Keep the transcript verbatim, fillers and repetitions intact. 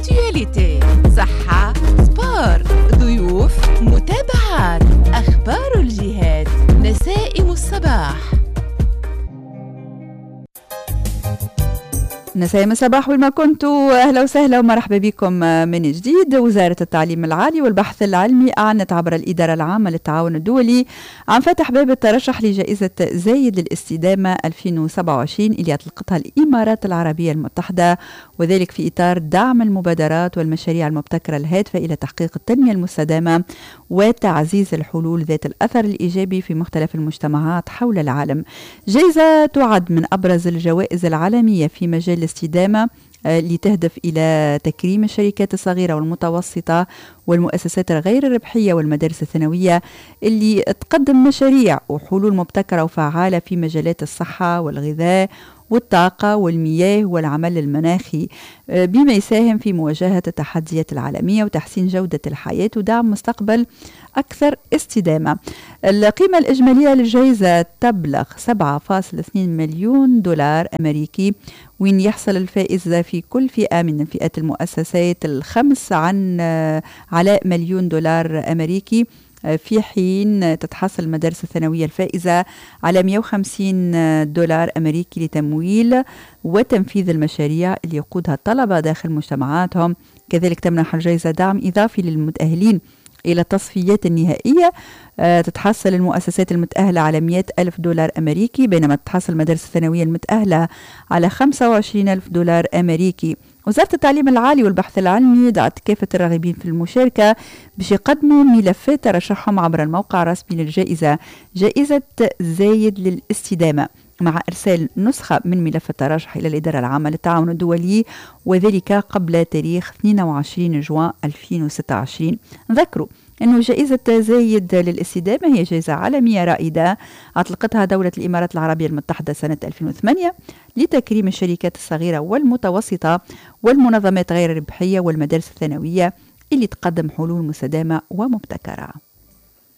اكتواليتي، صحة، سبور، ضيوف، متابعات، أخبار الجهات، نسائم الصباح. نسائم الصباح وين ما كنتوا، أهلا وسهلا ومرحبا بكم من جديد. وزارة التعليم العالي والبحث العلمي أعلنت عبر الإدارة العامة للتعاون الدولي عن فتح باب الترشح لجائزة زايد للاستدامة ألفين وسبعة وعشرين اللي أطلقتها الإمارات العربية المتحدة، وذلك في إطار دعم المبادرات والمشاريع المبتكرة الهادفة إلى تحقيق التنمية المستدامة وتعزيز الحلول ذات الأثر الإيجابي في مختلف المجتمعات حول العالم. جائزة تعد من أبرز الجوائز العالمية في مجال الاستدامة اللي تهدف إلى تكريم الشركات الصغيرة والمتوسطة والمؤسسات الغير الربحية والمدارس الثانوية اللي تقدم مشاريع وحلول مبتكرة وفعالة في مجالات الصحة والغذاء والطاقة والمياه والعمل المناخي، بما يساهم في مواجهة التحديات العالمية وتحسين جودة الحياة ودعم مستقبل أكثر استدامة. القيمة الإجمالية للجائزة تبلغ سبعة فاصلة اثنين مليون دولار أمريكي، وين يحصل الفائز في كل فئة من فئات المؤسسات الخمس عن علاء مليون دولار أمريكي، في حين تتحصل المدارس الثانوية الفائزة على مئة وخمسين دولار أمريكي لتمويل وتنفيذ المشاريع اللي يقودها الطلبة داخل مجتمعاتهم. كذلك تمنح الجائزة دعم إضافي للمتأهلين إلى التصفيات النهائية، أه تتحصل المؤسسات المتأهلة على مئة ألف دولار أمريكي، بينما تتحصل المدارس الثانوية المتأهلة على خمسة وعشرين ألف دولار أمريكي. وزارة التعليم العالي والبحث العلمي دعت كافة الراغبين في المشاركة باش يقدموا ملفات ترشحهم عبر الموقع الرسمي للجائزة جائزة زايد للاستدامة، مع إرسال نسخة من ملف الترشح إلى الإدارة العامة للتعاون الدولي، وذلك قبل تاريخ اثنين وعشرين جوان ألفين وستة وعشرين. نذكروا أنه جائزة زايد للاستدامة هي جائزة عالمية رائدة أطلقتها دولة الإمارات العربية المتحدة سنة ألفين وثمانية لتكريم الشركات الصغيرة والمتوسطة والمنظمات غير الربحية والمدارس الثانوية اللي تقدم حلول مستدامة ومبتكرة.